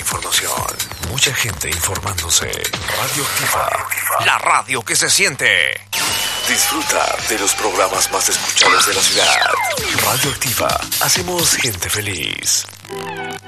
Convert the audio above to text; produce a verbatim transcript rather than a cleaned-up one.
información. Mucha gente informándose. Radioactiva. La radio que se siente. Disfruta de los programas más escuchados de la ciudad. Radioactiva. Hacemos gente feliz.